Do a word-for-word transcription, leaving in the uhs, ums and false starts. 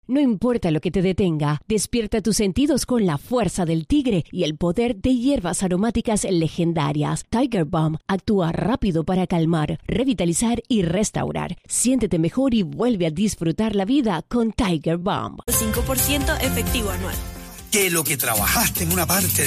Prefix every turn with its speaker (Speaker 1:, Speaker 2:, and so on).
Speaker 1: No importa lo que te detenga, despierta tus sentidos con la fuerza del tigre y el poder de hierbas aromáticas legendarias. Tiger Balm actúa rápido para calmar, revitalizar y restaurar. Siéntete mejor y vuelve a disfrutar la vida con Tiger Balm.
Speaker 2: cinco por ciento efectivo anual.
Speaker 3: Que lo que trabajaste en una parte